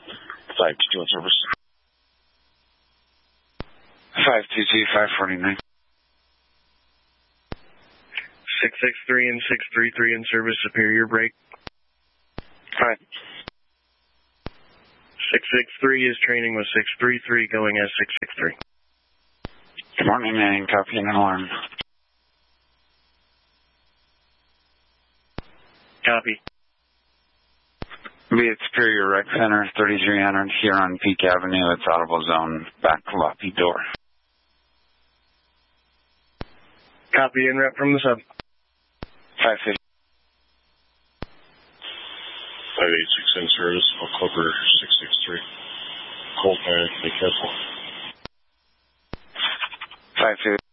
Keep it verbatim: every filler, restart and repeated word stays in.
five two two in service. five two two, five forty-nine. six six three and six three three in service, Superior break. Hi. six six three is training with six three three going as six six three. Good morning, and copy and alarm. Copy. Be at Superior Rec Center, thirty-three hundred here on Peak Avenue. It's audible zone, back lobby door. Copy in rep from the sub. five fifty. five eight six in service, I'll cover six six three. Cold man, be careful. five fifty.